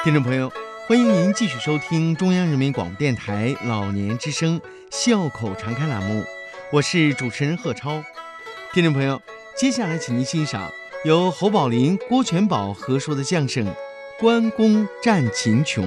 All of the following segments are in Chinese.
听众朋友，欢迎您继续收听中央人民广播电台老年之声笑口常开栏目，我是主持人贺超。听众朋友，接下来请您欣赏由侯宝林、郭全宝合说的相声《关公战秦琼》。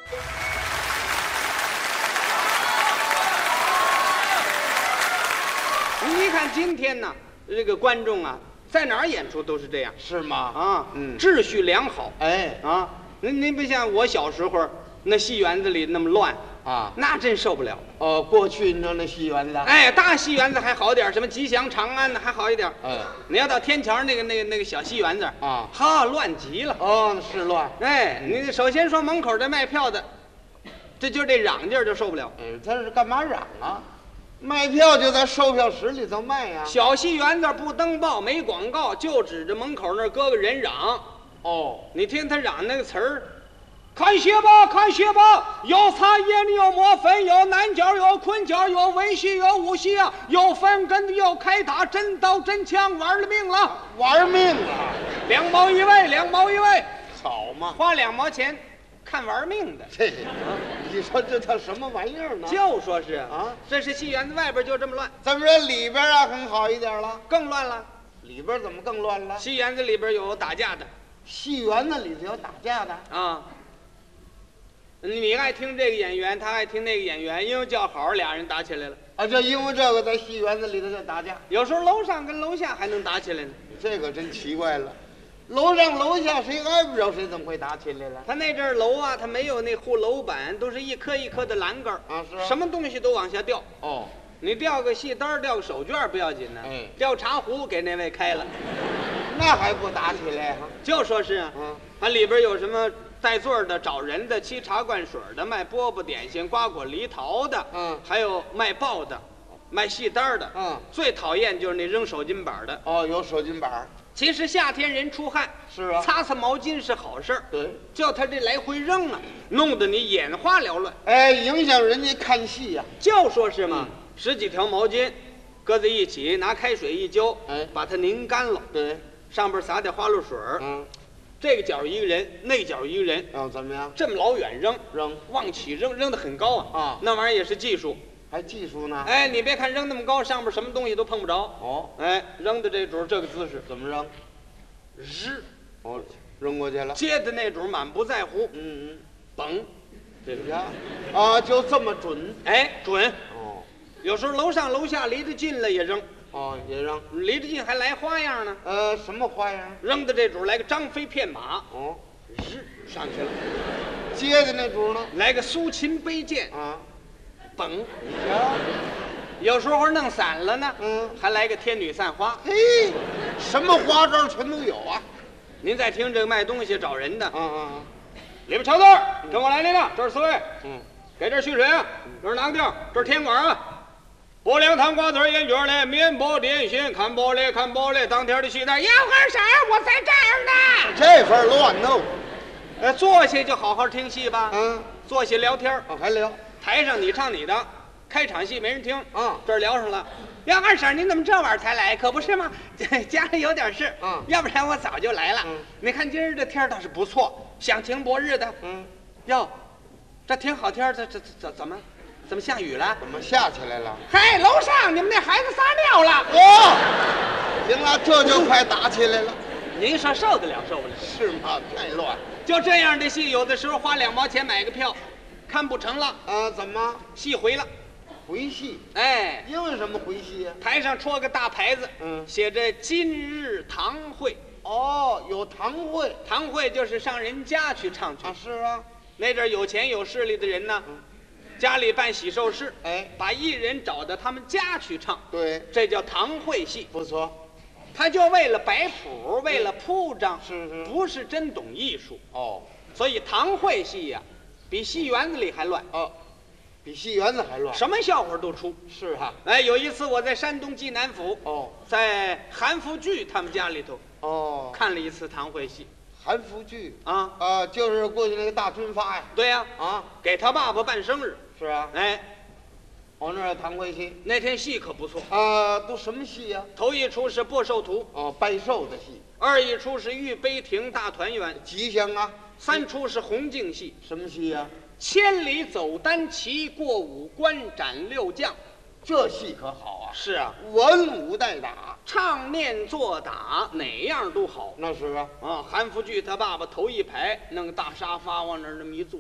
你看今天呢，这个观众啊，在哪儿演出都是这样， 是吗？ 啊，秩序良好， 哎啊，您不像我小时候那戏园子里那么乱啊， 那真受不了。 过去你知道那戏园子， 哎，大戏园子还好点，什么吉祥、长安的还好一点。你要到天桥那个小戏园子啊， 哈，乱极了。 是乱。 哎，你首先说门口这卖票的，这嚷劲儿就受不了。 他是干嘛嚷啊？卖票就在售票室里头卖呀。 小戏园子不登报没广告，就指着门口那搁个人嚷。你听他嚷那个词儿，看学吧，看学吧，有茶叶的，有磨粉，有南角，有捆角，有文戏，有武戏啊，有翻跟的，有开打，真刀真枪，玩了命了， 玩命了 ，2毛一位，2毛一位， 好嘛， 花2毛钱看玩命的。 你说这叫什么玩意儿呢？ 就说是啊， 这是戏园子外边就这么乱， 怎么说里边啊很好一点了？ 更乱了。 里边怎么更乱了？ 戏园子里边有打架的， 戏园子里头有打架的啊。你爱听这个演员，他爱听那个演员，因为叫好，俩人打起来了啊！就因为这个，在戏园子里头就打架。 有时候楼上跟楼下还能打起来呢。 这个真奇怪了，楼上楼下谁挨不着谁，怎么会打起来了？ 他那阵楼啊，他没有那护楼板，都是一颗一颗的栏杆啊，是什么东西都往下掉。你掉个戏单，掉个手绢不要紧呢，掉茶壶给那位开了， 那还不打起来？ 就说是啊，它里边有什么带座的、找人的、沏茶灌水的、卖饽饽点心、瓜果梨桃的，还有卖报的、卖戏单的，最讨厌就是那扔手巾板的。 有手巾板。 其实夏天人出汗， 是啊， 擦擦毛巾是好事儿。 对， 叫他这来回扔啊，弄得你眼花缭乱， 影响人家看戏呀。 就说是嘛，10几条毛巾，搁在一起，拿开水一浇，把它拧干了。 对， 上边撒点花露水。这个角一个人，那角一个人。 怎么样？ 这么老远扔，往起扔，扔得很高啊！那玩意儿也是技术， 还技术呢？ 你别看扔那么高，上边什么东西都碰不着。扔的这主这个姿势怎么扔？ 日， 扔过去了。 接的那主满不在乎。嘣， 这个就这么准。 准。有时候楼上楼下离得近了也扔。 也扔， 离得近还来花样呢。 什么花样？ 扔的这主来个张飞骗马。日上去了。 接的那主呢？ 来个苏秦背剑。嘣。有时候弄散了呢。还来个天女散花。 嘿，什么花招全都有啊！ 您再听这个卖东西找人的。里边瞧字，跟我来来了，这是4位。给这续水啊，这是哪个地儿？这是天馆啊。拨凉糖瓜子烟卷嘞，面包点心，看玻璃看玻璃，当天的戏单摇根色，我在这儿呢。 这份乱弄。 坐下就好好听戏吧。坐下聊天。 还聊。 台上你唱你的，开场戏没人听。这儿聊上了。杨二婶，您怎么这晚才来？可不是吗？家里有点事。要不然我早就来了。你看今儿这天倒是不错，响晴博日的。哟，这挺好天，这怎么下雨了？ 怎么下起来了？ 嘿，楼上你们那孩子撒尿了！ 行了，这就快打起来了。 您说受得了受不了？ 是吗？太乱。 就这样的戏，有的时候花2毛钱买个票，看不成了。 怎么？ 戏回了。 回戏？因为什么回戏呀？ 台上戳个大牌子，写着今日堂会。 有堂会。 堂会就是上人家去唱去。 是啊。 那阵有钱有势力的人呢。家里办喜寿事，把艺人找到他们家去唱， 对， 这叫堂会戏， 不错。 他就为了摆谱，为了铺张，不是真懂艺术。所以堂会戏呀，比戏园子里还乱。 比戏园子还乱， 什么笑话都出。 是啊。 有一次我在山东济南府，在韩复榘他们家里头，看了一次堂会戏。 韩复榘就是过去那个大军阀呀。 对呀。给他爸爸办生日。 是啊。那儿堂会戏， 那天戏可不错。 都什么戏呀？ 头一出是《播寿图》， 拜寿的戏。 2一出是《玉杯亭大团圆》， 吉祥啊。 3出是红净戏， 什么戏呀？ 千里走单骑，过五关斩六将。 这戏可好啊！ 是啊， 文武带打， 唱念做打哪样都好。 那是啊。 啊，韩复榘他爸爸头一排弄个大沙发往那儿那么一坐，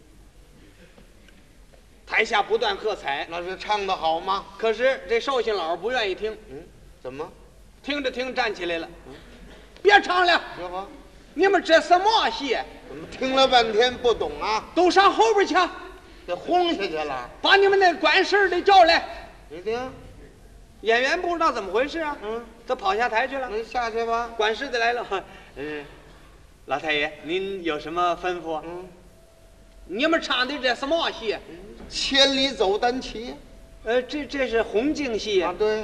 台下不断喝彩。 那是唱得好吗？ 可是这寿星老不愿意听， 怎么？ 听着听站起来了，别唱了， 这不， 你们这什么戏？ 怎么听了半天不懂啊？ 都上后边去， 给轰下去了。 把你们那管事的叫来。 你听， 演员不知道怎么回事啊，他跑下台去了。 你下去吧。 管事的来了，老太爷，您有什么吩咐？你们唱的这什么戏？ 千里走单骑。 这是红净戏啊，对。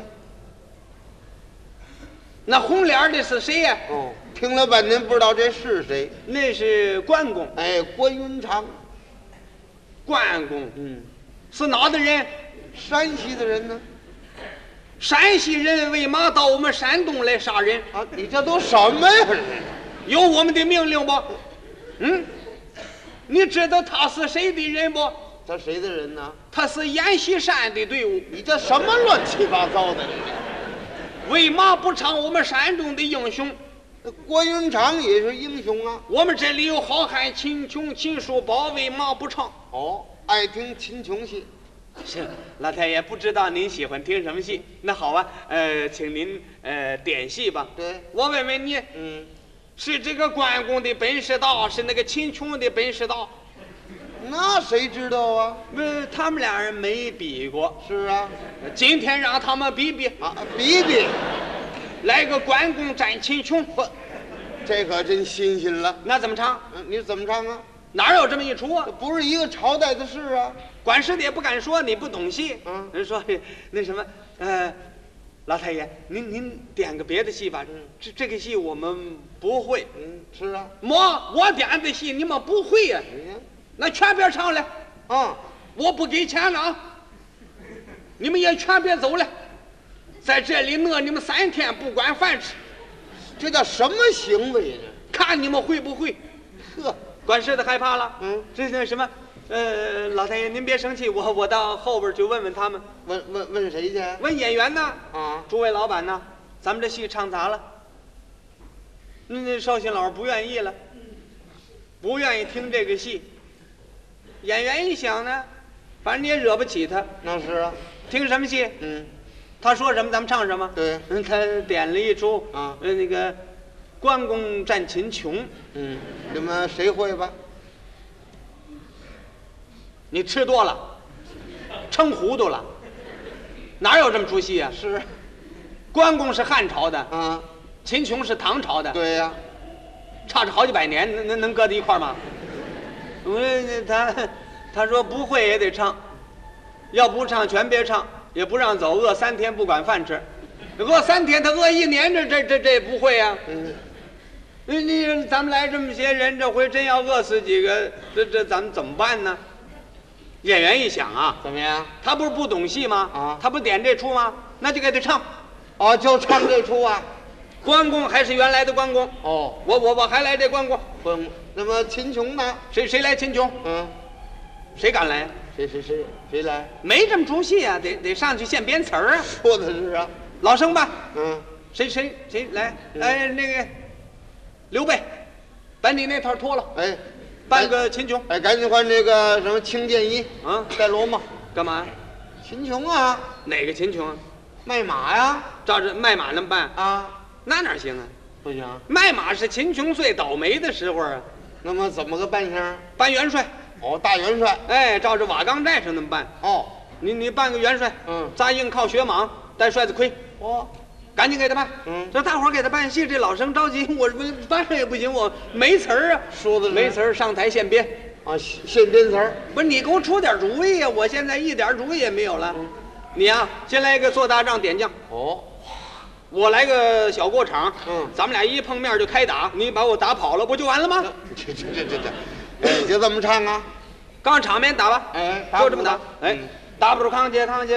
那红脸的是谁呀？ 听了半天不知道这是谁。 那是关公。 哎，关云长。 关公，是哪的人？ 山西的人呢？ 山西人为嘛到我们山东来杀人？ 啊，你这都什么呀？ 有我们的命令不？你知道他是谁的人不？ 他谁的人呢？ 他是阎锡山的队伍。 你这什么乱七八糟的你？ 为嘛不唱我们山东的英雄？ 关云长也是英雄啊。 我们这里有好汉秦琼、秦叔宝，为嘛不唱？ 爱听秦琼戏。 是，老太爷不知道您喜欢听什么戏？那好啊，请您点戏吧。 对， 我问问你，是这个关公的本事大，是那个秦琼的本事大？ 那谁知道啊？ 他们俩人没比过。 是啊， 今天让他们比比啊，比比， 来个关公战秦琼， 这可真新鲜了。 那怎么唱？ 你怎么唱啊？ 哪有这么一出啊？ 不是一个朝代的事啊。 管事的也不敢说你不懂戏。人说那什么，老太爷，您点个别的戏吧。这个戏我们不会。 是啊。 我点的戏你们不会呀？那全别唱了。我不给钱了啊！你们也全别走了，在这里饿你们3天不管饭吃。 这叫什么行为呢？ 看你们会不会。 呵， 管事的害怕了。这那什么，老太爷您别生气，我到后边去问问他们。 问谁去？ 问演员呢？诸位老板呢？咱们这戏唱砸了。那绍兴老不愿意了，不愿意听这个戏。演员一想呢，反正你也惹不起他。那是啊。听什么戏？他说什么咱们唱什么。对。他点了一出那个关公战秦琼。 你们谁会吧？ 你吃多了，撑糊涂了，哪有这么出戏啊？ 是。 关公是汉朝的，秦琼是唐朝的。 对呀， 差着好几百年，能搁在一块吗？他说不会也得唱，要不唱全别唱，也不让走，饿3天不管饭吃，饿3天他饿1年，这不会呀。咱们来这么些人，这回真要饿死几个，这咱们怎么办呢？演员一想啊， 怎么样？ 他不是不懂戏吗？他不点这出吗？那就给他唱。 就唱这出啊。 关公还是原来的关公。我还来这关公。 那么秦琼呢？ 谁来秦琼？谁敢来？ 谁来？ 没这么出戏啊，得上去现编词儿啊。 说的是啊。 老生吧。谁来？那个刘备，把你那套脱了。扮个秦琼。 赶紧换这个什么青箭衣戴罗帽。 干嘛？ 秦琼啊。 哪个秦琼啊？ 卖马呀。 照着卖马那么办那哪行啊？ 不行。 卖马是秦琼最倒霉的时候啊。 那么怎么个扮相？ 扮元帅。 大元帅。 照着瓦岗寨上那么办。你扮个元帅。扎硬靠雪蟒，戴帅子盔。赶紧给他办。这大伙儿给他办戏，这老生着急，我办也不行，我没词儿啊。 说的没词儿，上台现编。 现编词儿。 不是你给我出点主意呀！我现在一点主意也没有了。你呀，先来一个做大仗点将。我来个小过场。咱们俩一碰面就开打，你把我打跑了，不就完了吗？ 就这么唱啊。 刚场面打吧。就这么打。打不住抗切不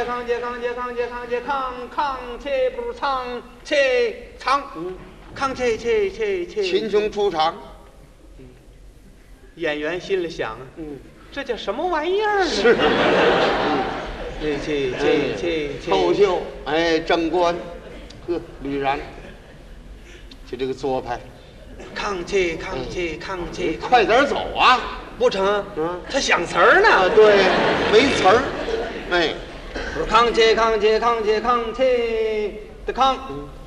如仓切仓，抗切。 秦琼出场。 演员心里想啊，这叫什么玩意儿呢？ 是， 这透袖，哎，正官，呵，吕然，就这个做派， 抗气， 快点走啊！ 不成，他想词儿啊， 呢。 对，没词儿，哎， 我说抗气的抗，